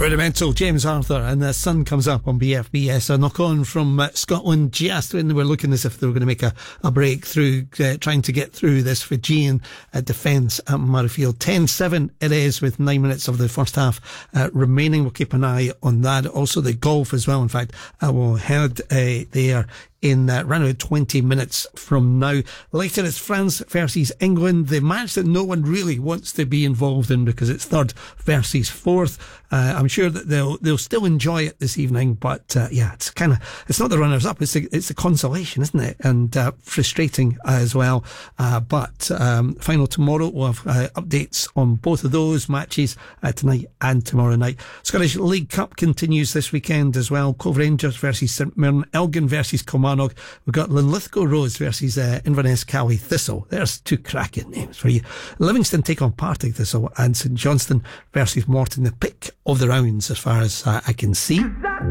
Rudimental, James Arthur, and the sun comes up on BFBS. A knock on from Scotland just when they were looking as if they were going to make a breakthrough, trying to get through this Fijian defence at Murrayfield. 10-7 it is with 9 minutes of the first half remaining. We'll keep an eye on that. Also the golf as well. In fact, I will head there in around about 20 minutes from now. Later it's France versus England, the match that no one really wants to be involved in because it's third versus fourth. I'm sure that they'll still enjoy it this evening, but it's not the runners up, it's the consolation, isn't it? And frustrating as well. But final tomorrow, we'll have updates on both of those matches tonight and tomorrow night. Scottish League Cup continues this weekend as well. Cove Rangers versus St Mirren, Elgin versus Kilmarnock. We've got Linlithgow Rose versus Inverness Cowley Thistle. There's two cracking names for you. Livingston take on Partick Thistle, and St Johnstone versus Morton. The pick of the rounds as far as I can see.